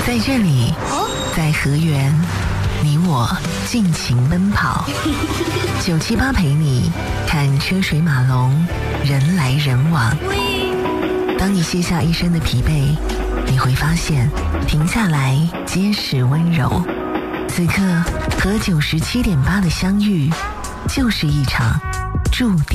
在这里，在河源，你我尽情奔跑。978陪你看车水马龙，人来人往。当你卸下一身的疲惫，你会发现停下来皆是温柔。此刻和97.8的相遇，就是一场注定。